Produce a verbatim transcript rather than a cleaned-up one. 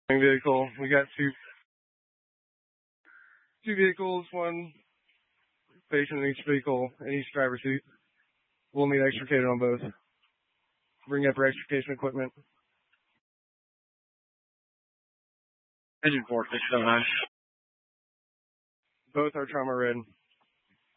vehicle. We got two two vehicles, one patient in each vehicle, in each driver's seat. We'll need extricated on both. Bring up your extrication equipment. Engine four six seven nine. Both are trauma red.